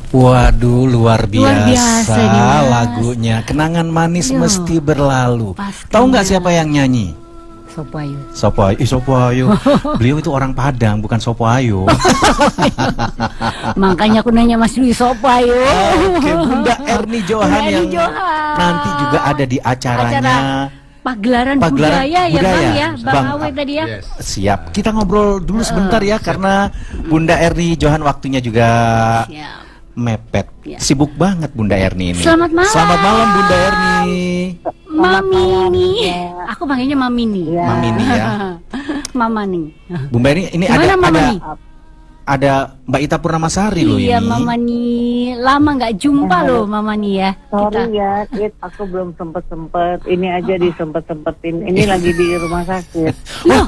Waduh, luar biasa nih, Mas. lagunya. Kenangan manis Aduh, mesti berlalu. pastinya. Tahu nggak siapa yang nyanyi? Sopayu. Sopoayo. Beliau itu orang Padang, bukan Sopoayo. Makanya aku nanya Mas Dwi Sopayu. Oke, Bunda Erni Johan Bunda Erni yang Johan. nanti juga ada di acaranya. Acara Pagelaran budaya ya Bang ya, Bang Awe tadi ya. Yes. Siap. Kita ngobrol dulu sebentar ya, karena Bunda Erni Johan waktunya juga Siap. mepet. Ya. Sibuk banget Bunda Erni ini. Selamat malam. Selamat malam Bunda Erni. Mami nih. Aku panggilnya Mami nih. Mami nih ya. Mama nih. Bunda Erni ini Gimana Mama ada nih? ada Mbak Ita Purnamasari loh Iya ini. Mama nih. Lama nggak jumpa loh Mama nih ya. Sorry ya, Kit, aku belum sempet. Ini aja disempet-sempetin. Ini lagi di rumah sakit. Loh,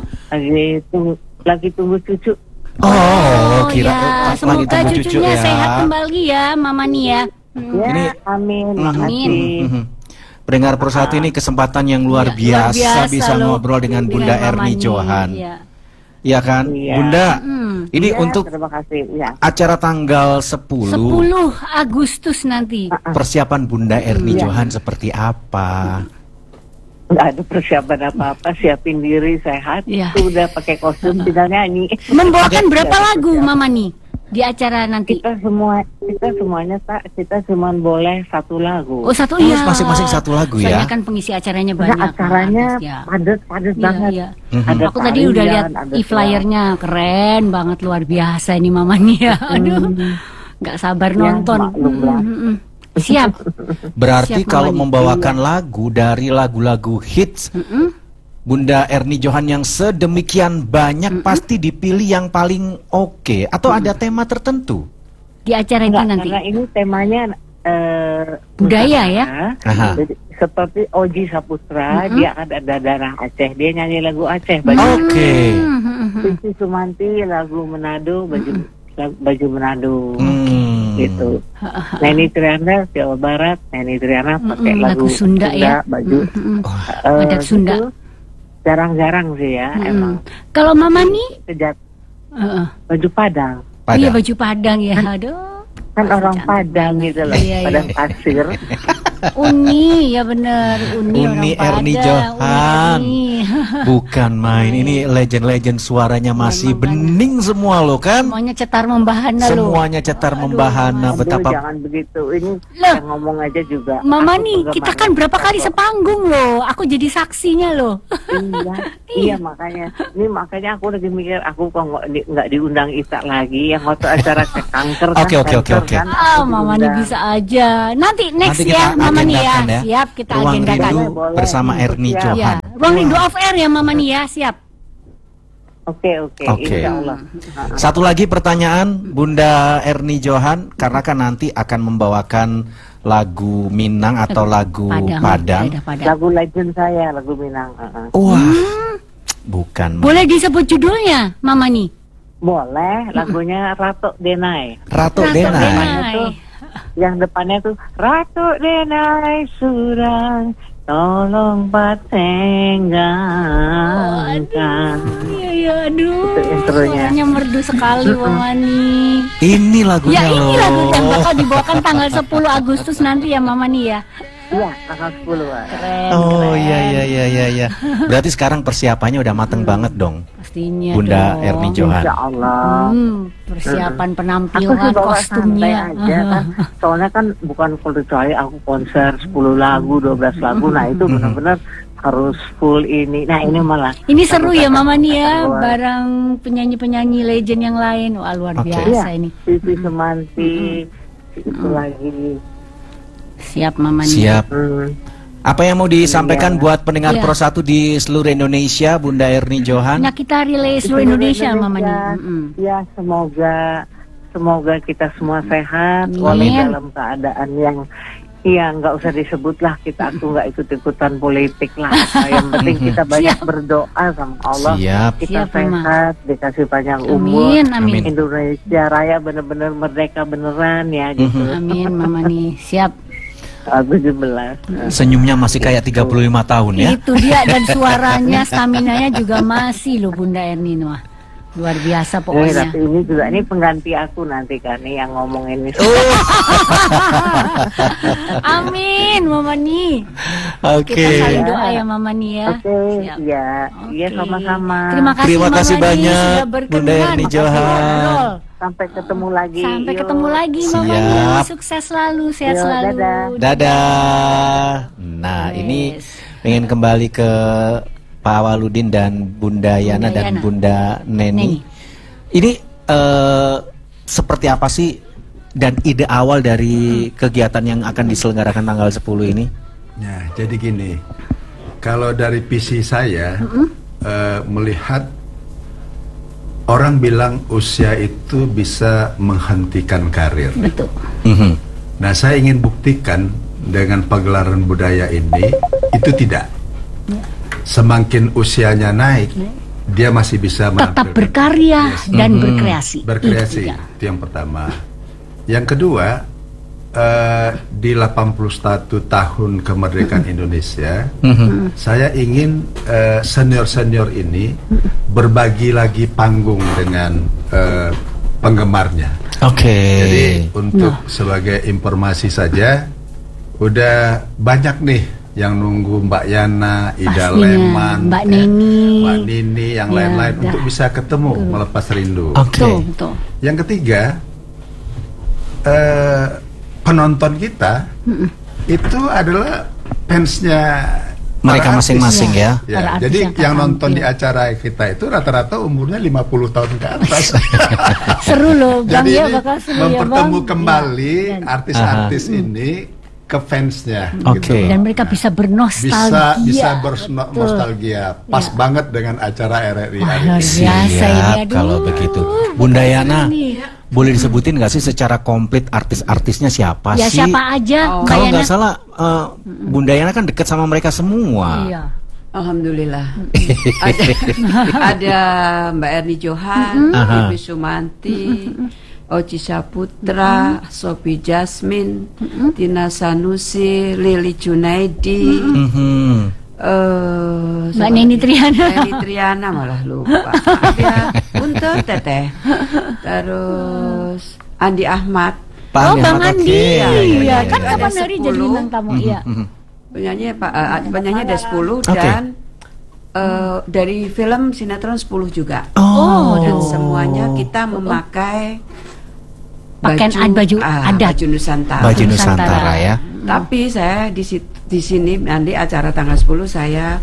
Lagi tunggu cucu. Oh, kira ya, lagi semoga tunggu cucu cucunya ya. sehat kembali ya Mama nih ya. Ya, Ini- amin. Amin. Makasih. Pendengar Persatu ini kesempatan yang luar Iya, luar biasa bisa loh. ngobrol dengan Bunda Mama Erni nih, Johan. iya. Iya kan? Iya. Bunda, ini Ya, untuk terima kasih. Ya. acara tanggal 10, 10 Agustus nanti. persiapan Bunda Erni Iya. Johan seperti apa? Nggak ada persiapan apa-apa, siapin diri sehat. Iya. Sudah pakai kostum, tinggal nyanyi. Membawakan berapa lagu Mama nih di acara nanti? Kita semuanya kita cuma boleh satu lagu. Oh satu Oh, ya. masing-masing satu lagu ya? Soalnya kan pengisi acaranya Karena banyak. acaranya Mas, ya. padat Iya, banget. iya. Ada Aku tadi udah tarian, lihat ada e-flyernya, keren banget, luar biasa ini Mama nih ya. Aduh, nggak sabar Ya, nonton. maklum lah. Siap. Berarti Siap, kalau Mama nih. membawakan lagu dari lagu-lagu hits Bunda Erni Johan yang sedemikian banyak, pasti dipilih yang paling oke. Atau ada tema tertentu? Di acara itu Enggak, nanti. karena ini temanya Budaya ya? Aha. Jadi, seperti Oji Saputra, dia ada darah Aceh, dia nyanyi lagu Aceh, Oke. Pinci Sumanti lagu Manado, baju Manado, Hmm. gitu. Neni Triana Jawa Barat, Neni Triana pakai lagu lagu Sunda ya. baju Adat Sunda. gitu. Jarang-jarang sih ya, emang. Kalau Mama nih, Sejak heeh. baju Padang. Iya Padang. baju Padang ya. Aduh. Kan orang Padang gitu loh, Iya, iya. Padang pasir. Uni ya bener, Uni Uni orang Erni Padang. Johan. Uni. Bukan main, ini legend-legend suaranya masih bening semua loh kan? Semuanya cetar membahana loh. Semuanya cetar membahana. Aduh, Betapa jangan begitu. Ini Loh. yang ngomong aja juga. Mama aku nih, penggemarnya kita kan berapa kali Pak. sepanggung loh. Aku jadi saksinya loh. Iya makanya. Ini makanya aku lagi mikir aku kok nggak diundang Ita lagi yang waktu acara kanker kan. Oke, oke, oke, kanker oke. kan, Ah, aku Mama nih diundang. bisa aja. Nanti next Nanti ya, kita Mama nih ya. agendakan ya. Siap, kita Ruang agendakan. Rindu Boleh. bersama Erni Siap. Johan. Ya, ruang rindu off air ya Mama nih ya, siap. Oke, Oke. insya Allah. Satu lagi pertanyaan Bunda Erni Johan, karena kan nanti akan membawakan lagu Minang atau lagu Padang. Daerah Padang. Lagu legend saya, lagu Minang. Wah, bukan. Boleh disebut judulnya, Mama nih? Boleh, lagunya Ratu Denai. Ratu Ratu Denai. Denai. Tuh, yang depannya tuh Ratu Denai surang, tolong patenggankan. Iya, iya, aduh. Itu intronya. Suaranya merdu sekali, Mama nih. Ini lagunya Ya ini loh. lagu yang bakal dibawakan tanggal 10 Agustus nanti ya Mama nih ya. Iya, tanggal 10 Pak. Keren. Oh keren. iya. Berarti sekarang persiapannya udah mateng banget dong, Pastinya Bunda dong. Erni Johan. Insya Allah. Persiapan Aku penampilan, sih bawa santai kostumnya. aja kan. Soalnya kan bukan kecuali aku konser 10 lagu, 12 lagu. Nah itu benar-benar harus full ini. Nah ini malah. Ini seru ya Mama nih ya, Keluar. bareng penyanyi-penyanyi legend yang lain. Wah luar Oke. biasa ini. Pipi Semanti, itu lagi. Siap Mama nih. Siap. Hmm. Apa yang mau disampaikan Iya. buat pendengar Iya. Pro 1 di seluruh Indonesia, Bunda Erni Johan? Nah kita relay seluruh Indonesia Mama nih. Ya semoga kita semua sehat, Amin. walau dalam keadaan yang ya nggak usah disebut lah, kita aku nggak ikut-ikutan politik lah. Yang penting kita banyak Siap. berdoa sama Allah. Siap. Kita Siap, Mama. sehat, dikasih panjang umur. Amin, amin. Indonesia Raya benar-benar merdeka beneran ya gitu. Amin Mama nih. Siap. 17. Senyumnya masih kayak 35 tahun ya. Itu dia dan suaranya, staminanya juga masih loh Bunda Erni wah. Luar biasa tapi pokoknya. ini juga ini pengganti aku nanti kan nih yang ngomong ini. Amin, Mama Ni. Oke. Kita saling doa ya, Mama Ni ya. Oke, Siap. iya, iya Oke. sama-sama. Terima kasih, Terima kasih Mama Ni, banyak, sudah Bunda berkenan. Erni Johan. Ngobrol. Sampai ketemu lagi. Sampai Yuk. ketemu lagi, Mama Ni. Siap. Sukses selalu, sehat Yo, selalu. dadah. Dadah. Nah, Yes. ini pengen kembali ke Pak Awaludin dan Bunda Yana Bunda dan Yana. Bunda Neni. Neni. Ini seperti apa sih dan ide awal dari kegiatan yang akan diselenggarakan tanggal 10 ini? Ya, jadi gini, kalau dari visi saya melihat orang bilang usia itu bisa menghentikan karir. Betul. Mhm. Nah, saya ingin buktikan dengan pagelaran budaya ini itu tidak. Semakin usianya naik, dia masih bisa Tetap menampilkan. berkarya dan Mhm. berkreasi. Berkreasi, Iya. itu yang pertama. Yang kedua, di 81 tahun kemerdekaan Indonesia, saya ingin senior-senior ini berbagi lagi panggung dengan penggemarnya. Oke. Jadi untuk sebagai informasi saja, udah banyak nih yang nunggu Mbak Yana, Ida Pastinya, Leman, Mbak Neni. Mbak Nini, yang Ya, lain-lain udah. untuk bisa ketemu melepas rindu. Oke. Betul, betul. Yang ketiga, penonton kita itu adalah fansnya Mereka para artis. masing-masing ya. Ya, Para artis jadi yang akan yang nonton tampil. di acara kita itu rata-rata umurnya 50 tahun ke atas. Seru loh, Bang Jadi ya, ini bakal seru ya, Bang. mempertemu kembali Iya, dan- artis-artis ini ke fansnya. Oke. gitu. Dan mereka bisa bernostalgia. bisa Betul. bernostalgia. Pas Ya. banget dengan acara RRI Wah, hari luar ini. biasa ini. Siap Aduh. kalau begitu. Bunda Yana, Ini. boleh disebutin nggak sih secara komplit artis-artisnya siapa Ya sih? siapa aja, Mbak Kalau Yana? nggak salah, Bunda Yana kan dekat sama mereka semua. Iya. Alhamdulillah. ada Mbak Erni Johan, Aha. Bibi Sumanti, Oci Saputra, Sophie Jasmine, Tina Sanusi, Lili Junaidi, Mhm. Mbak siapa Neni lagi? Triana. Neni Triana malah lupa. Ya, untuk Teteh. Terus Andi Ahmad, Pak Oh, Andi Bang Ahmad, Andi. oke. Iya, iya, kan iya. kapan Ada hari jadi 10. bintang tamu, iya. penyanyi penyanyi ada 10 Oke. dan dari film sinetron 10 juga. Oh. Dan semuanya kita memakai Pakaian baju adat. baju Nusantara. Baju Nusantara. Nusantara ya. Tapi saya di sini nanti acara tanggal 10 saya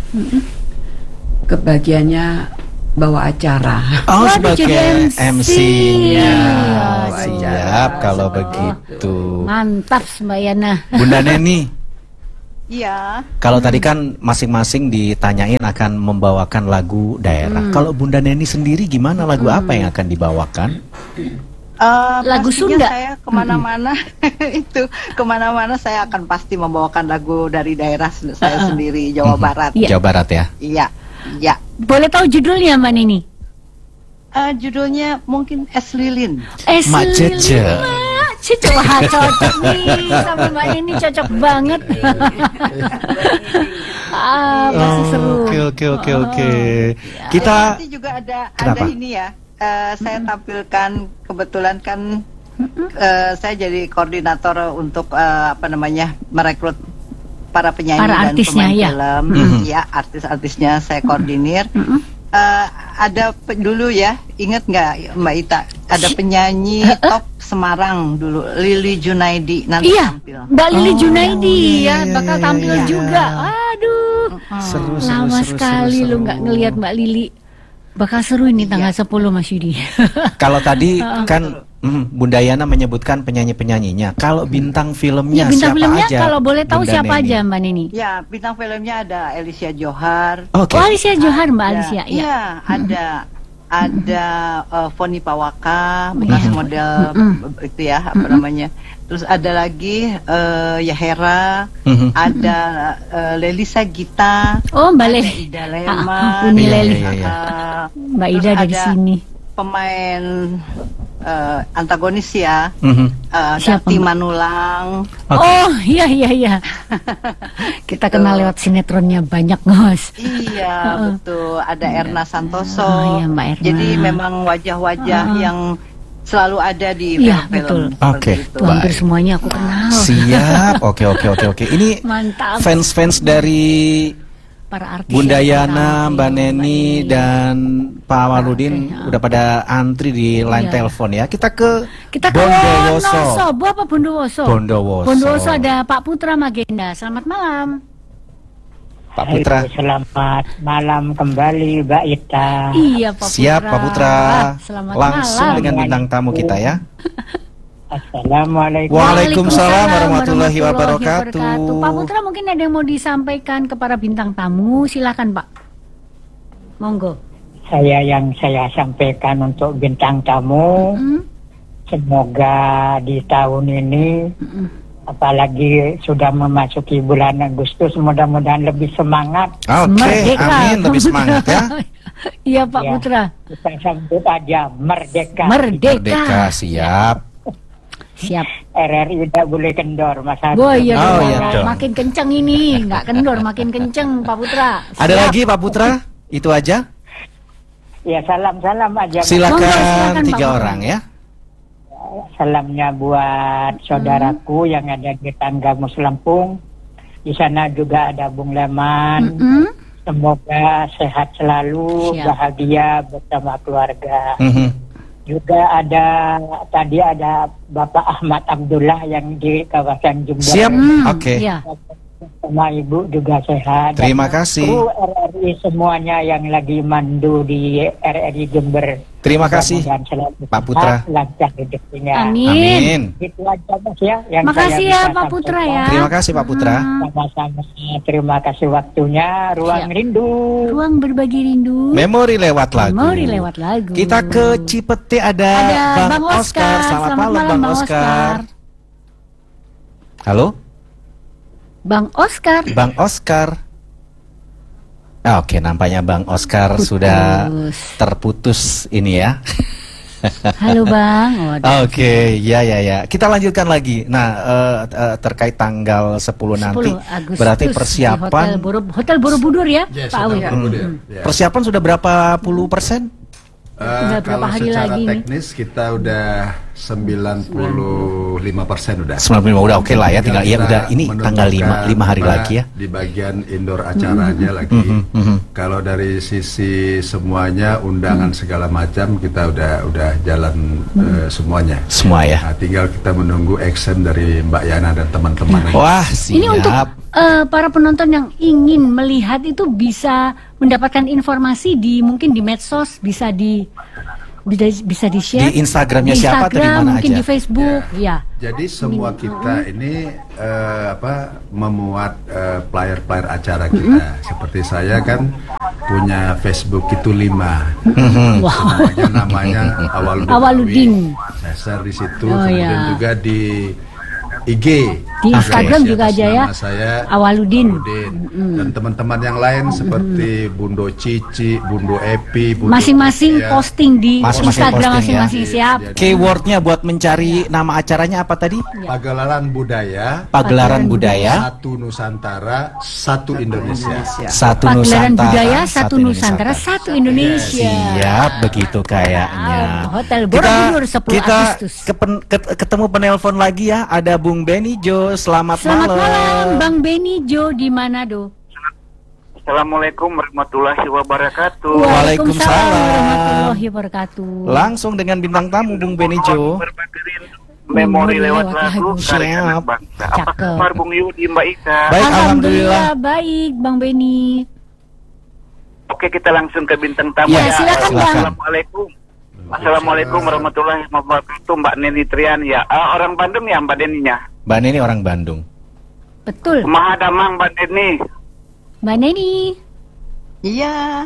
kebagiannya bawa acara. Oh, Waduh, sebagai jadi MC-nya. Iya, Siap kalau seperti begitu. Mantap, Mbak Yana. Bunda Neni, Iya, kalau tadi kan masing-masing ditanyain akan membawakan lagu daerah. Kalau Bunda Neni sendiri gimana, lagu apa yang akan dibawakan? Lagu pastinya Sunda? saya kemana-mana itu kemana-mana saya akan pasti membawakan lagu dari daerah saya sendiri, Jawa Barat. Iya. Jawa Barat ya. Iya, iya. Boleh tahu judulnya, Mbak Neni? Judulnya mungkin Es Lilin. Mak Cece. Cece, wah cocok nih sama Mbak Neni, cocok banget. Pasti seru. Oke. Kita Nanti juga ada Kenapa? ini ya. Saya tampilkan kebetulan kan saya jadi koordinator untuk merekrut para penyanyi Para dan artisnya, pemain ya. film. Ya, artis-artisnya saya koordinir. Ada dulu ya, ingat nggak Mbak Ita? Ada penyanyi top Semarang dulu, Lili Junaidi nanti Iya, tampil. Mbak Lili Junaidi iya, ya bakal iya, tampil iya. juga. Aduh, seru, lama sekali lu nggak ngelihat Mbak Lili. Bakal seru ini tanggal 10 Mas Yudi. Kalau tadi kan Bunda Yana menyebutkan penyanyi-penyanyinya. Kalau bintang filmnya Ya, bintang siapa filmnya aja? kalau boleh tahu Bunda siapa Neni? aja Mbak Neni? Ya, bintang filmnya ada Alicia Johar. Oke. Oh, Alicia Johar, Mbak Ada- Alicia. Ya. Iya, ada Foni Pawaka, bekas model itu ya, apa namanya. Terus ada lagi ya Hera, Mhm. ada Lelisa Gita, Oh, Mbak ada Leli. Ida Leman, Uni Iya, Leli. iya, iya. Mbak terus Ida ada di ada sini. pemain antagonis ya. Siapa, Dati Mbak? Manulang. Oh iya. Kita kenal lewat sinetronnya banyak, Ngos. Iya, betul. Ada Erna Santoso. Oh, iya, Mbak Erna. Jadi memang wajah-wajah yang selalu ada di Iya, film-film. betul. seperti Oke. itu. Tuh, hampir semuanya aku kenal. Siap. Oke. Ini Mantap. fans-fans dari Para artis Bunda yang Yana, para Mbak artis, Neni, dan Pak Waludin Oke, udah pada antri di line Iya. telepon ya. Kita ke Kita ke Bondowoso. Wonoso. Bu apa Bondowoso? Bondowoso. Bondowoso ada Pak Putra Magenda. Selamat malam. Pak Putra. Selamat malam kembali Mbak Ita. Iya Pak Putra. Siap Pak Putra. Selamat Langsung malam. dengan bintang tamu kita ya. Assalamualaikum. Waalaikumsalam warahmatullahi wabarakatuh. Pak Putra mungkin ada yang mau disampaikan ke para bintang tamu. Silakan Pak. Monggo. Yang saya sampaikan untuk bintang tamu, semoga di tahun ini, apalagi sudah memasuki bulan Agustus, mudah-mudahan lebih semangat. Oke, Merdeka, amin. Pak Lebih Putra. semangat ya. Iya Pak Ya, Putra. Kita sambut aja merdeka. Merdeka, siap. Siap. RRI tidak boleh kendor, Mas Agus. Oh iya, Oh, dong. iya dong. Makin kenceng ini, nggak kendor, makin kenceng Pak Putra. Ada Siap. lagi Pak Putra? Itu aja. Ya salam-salam aja. Monggo, Silakan silakan, 3 Pak Putra. orang ya. Salamnya buat saudaraku yang ada di Tanggamus Lampung. Di sana juga ada Bung Leman. Semoga sehat selalu, Siap. bahagia bersama keluarga. Mhm. Juga tadi ada Bapak Ahmad Abdullah yang di kawasan Jember. Siap. Oke. Iya. Sama Ibu juga sehat. Terima Dan kasih. kru RRI semuanya yang lagi mandu di RRI Jember. Terima kasih, Mudah-mudahan selalu Pak Putra. sehat, lancar rezekinya. Amin. Amin. Itu aja Mas ya. Yang Makasih saya ya bisa Pak Putra sampaikan. ya. Terima kasih Pak Putra. Sama-sama. Terima kasih waktunya. Ruang Siap. rindu. Ruang berbagi rindu. Memori lewat lagu. Memori lewat lagu. Kita ke Cipete ada Bang Oscar. Selamat malam Bang Oscar. Halo? Bang Oscar. Bang Oscar. Oke, nampaknya Bang Oscar Putus. sudah terputus ini ya. Halo Bang. Waduh. Oke, ya. Kita lanjutkan lagi. Nah, terkait tanggal 10 nanti, 10 Agustus berarti di persiapan Hotel Borobudur ya, Yes, Pak Awi. Hotel Borobudur. Ya. persiapan sudah berapa puluh persen? Tinggal berapa Kalau hari secara lagi nih? teknis kita udah 95% udah. 95 udah oke lah ya, tinggal ya kita udah ini tanggal 5 menentukan hari mana lagi ya. Di bagian indoor acaranya lagi. Kalau dari sisi semuanya undangan segala macam kita udah jalan semuanya. Semua ya. Nah, tinggal kita menunggu action dari Mbak Yana dan teman-teman. Wah, siap. Ini untuk para penonton yang ingin melihat itu bisa mendapatkan informasi di mungkin di medsos, bisa di share Di Instagramnya di siapa atau di Instagram, mana mungkin aja? di Facebook, ya. Jadi semua kita ini memuat player-player acara kita. Seperti saya kan punya Facebook itu 5. Semuanya namanya Awaludin. Saya share di situ. Oh, Kemudian ya. juga di IG. Di Instagram Masih juga atas aja ya. nama saya Awaludin. Dan teman-teman yang lain seperti Bundo Cici, Bundo Epi, Bundo Masing-masing ya. posting di Masing-masing Instagram posting ya. masing-masing, siap. Jadi, Keywordnya buat mencari nama acaranya apa tadi? Pagelaran Budaya, Pagelaran Budaya, Satu Nusantara, Satu Indonesia. Satu Pagelaran Nusantara, Budaya, Satu Nusantara, Satu Indonesia. Siap, begitu kayaknya. Hotel Borobudur 10 kita Agustus. ketemu penelpon lagi ya. Ada Bung Benny Jo. Selamat malam, Bang Benny Jo di Manado. Assalamualaikum warahmatullahi wabarakatuh. Waalaikumsalam. warahmatullahi wabarakatuh. Langsung dengan bintang tamu Bung Benny Jo. Berbagi rindu, memori lewat lagu karya Siap. anak bangsa. Apa Cakep. kabar Bung Yudi, Mbak Ika? Baik, alhamdulillah. Baik, Bang Benny. Oke, kita langsung ke bintang tamu Ya, silakan, Bang. Assalamualaikum. Assalamualaikum warahmatullahi wabarakatuh, Mbak Neni Trian ya. Orang Bandung ya Mbak Neninya. Mbak Neni orang Bandung. Betul, Kumaha damang Mbak Neni. Mbak Neni. Iya.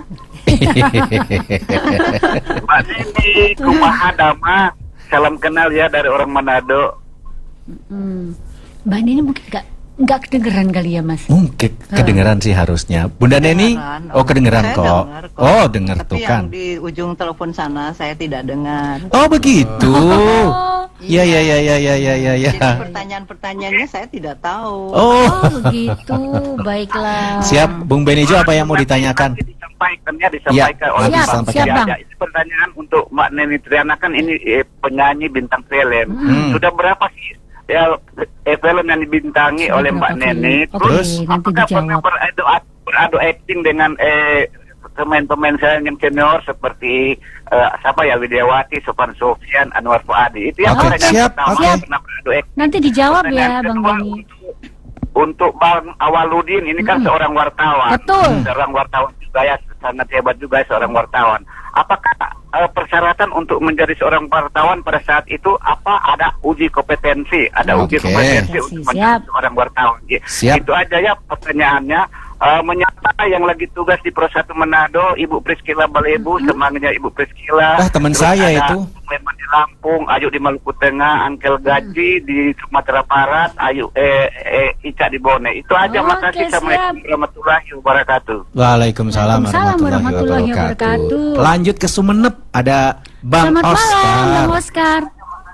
Mbak Neni, kumaha damang. Salam kenal ya dari orang Manado. Mbak Neni mungkin nggak kedengeran kali ya Mas. Mungkin kedengeran sih harusnya. Bunda Neni, oh kedengeran Saya kok. dengar kok. Oh dengar Tapi tuh kan. yang di ujung telepon sana saya tidak dengar. Oh begitu. Iya iya iya iya iya iya. Ya. Jadi pertanyaan-pertanyaannya saya tidak tahu. Oh. Oh begitu, baiklah. Siap, Bung Benijo apa yang mau ditanyakan? Disampaikan oleh Ya, siap, disampaikan. siap Bang. Ya, ini pertanyaan untuk Mbak Neni Triana, kan ini penyanyi bintang film. Sudah berapa sih film yang dibintangi Sudah oleh Mbak berapa film? Neni? Oke, Terus nanti apakah pernah dijawab. beradu acting dengan pemain-pemain yang senior seperti siapa ya, Widiawati, Sofan Sofyan, Anwar Fuadi. Itu yang Oke, pertanyaan siap, pertama, oke. pernah beradu acting. Nanti dijawab ya Pertanyaan Bang kedua, Beni. Untuk Bang Awaludin ini kan seorang wartawan. Betul. Seorang wartawan juga ya, sangat hebat juga seorang wartawan. Apakah persyaratan untuk menjadi seorang wartawan pada saat itu ada uji kompetensi, ada uji Oke. kompetensi untuk menjadi Siap. seorang wartawan. Siap. Itu aja ya pertanyaannya. Menyapa yang lagi tugas di Pro 1 Manado, Ibu Priskila Balebu, semangatnya Ibu Priskila. Teman Terus saya ada itu. Memang di Lampung, Ayu di Maluku Tengah, Angkel Gaji di Sumatera Barat, Ayu Ica di Bone. Itu aja. Oke, Makasih. Assalamualaikum warahmatullahi wabarakatuh. Waalaikumsalam Waalaikumsalam warahmatullahi wabarakatuh. wabarakatuh. Lanjut ke Sumeneb, ada Bang Selamat Oscar. malam Bang Oscar.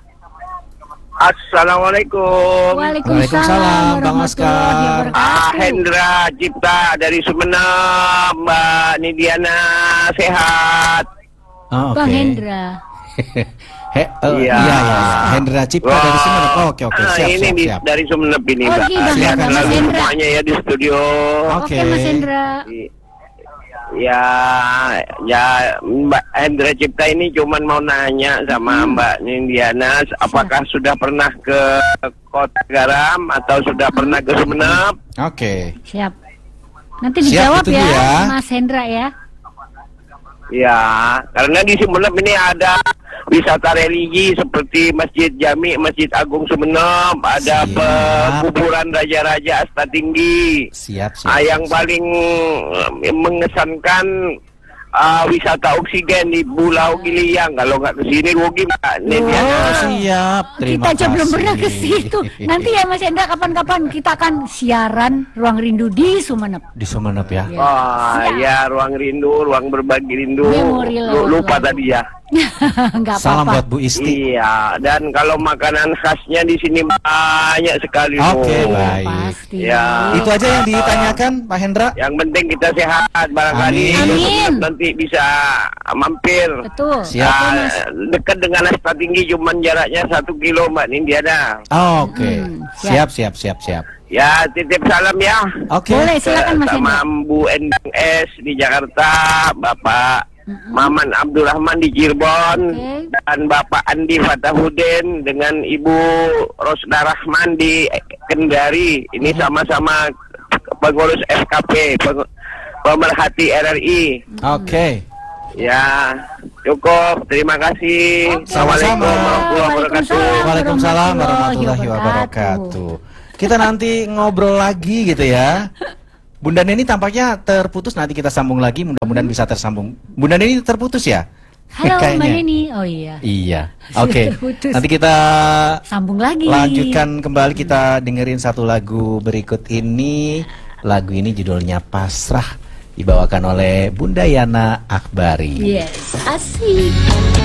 Assalamualaikum. Waalaikumsalam, Bang Oscar. Hendra Cipta dari Sumeneb, Mbak Nidiana sehat. Oh, oke. Bang Hendra. Iya, iya, iya. Hendra Cipta dari Sumeneb. Oke, oke. Siap, ini siap, siap. dari Sumeneb ini, Oh, Mbak. iya, Bang Sehat Hendra, selalu Mas Hendra. semuanya ya di studio. Oke Mas Hendra. Ya, Mbak Hendra Cipta ini cuman mau nanya sama Mbak Nindiana, apakah sudah pernah ke Kota Garam atau sudah pernah ke Sumeneb? Oke. Siap. Nanti Siap, dijawab ditunggu ya, ya. Mas Hendra ya. Ya, karena di Sumeneb ini ada wisata religi seperti Masjid Jami, Masjid Agung Sumeneb, ada Siap. kuburan Raja-Raja Astatinggi. Siap, siap. Yang paling mengesankan wisata oksigen di Pulau Giliang. Kalau nggak kesini rugi, Mbak Nediana. Oh, siap. Terima Kita aja belum kasih. pernah ke situ. Nanti ya Mas Hendra kapan-kapan kita akan siaran Ruang Rindu di Sumeneb. Di Sumeneb ya. Wah, ya ruang rindu, ruang berbagi rindu. Memori lewat Lupa lagu. tadi ya. Enggak Salam buat apa-apa. Bu Isti. Iya, dan kalau makanan khasnya di sini banyak sekali. Oke, Bu. baik. Pasti. Ya. Itu aja yang ditanyakan, Pak Hendra. Yang penting kita sehat, barangkali Amin. nanti bisa mampir. Betul. Siap. Betul, Mas. Dekat dengan Asta Tinggi, cuman jaraknya 1 kilo, Mbak Nindiana. Oke. siap. Siap, siap, siap, siap. Ya, titip salam ya. Oke. Boleh, silakan Mas Sama Hendra. Bu Endang S di Jakarta, Bapak Maman Abdurrahman di Cirebon, Oke. dan Bapak Andi Fatahudin dengan Ibu Rosda Rahman di Kendari. Ini sama-sama pengurus FKP, pemerhati RRI. Oke. Ya, cukup. Terima kasih. Oke. Assalamualaikum Sama-sama. warahmatullahi wabarakatuh. Waalaikumsalam warahmatullahi wabarakatuh. Kita nanti ngobrol lagi gitu ya. Bunda Neni tampaknya terputus, nanti kita sambung lagi, mudah-mudahan bisa tersambung. Bunda Neni terputus ya? Halo Mbak Kayaknya. Neni. Oh iya. Iya. Oke. Terputus. Nanti kita Sambung lagi. lanjutkan kembali, kita dengerin satu lagu berikut ini. Lagu ini judulnya Pasrah, dibawakan oleh Bunda Yana Akbari. Yes, asik.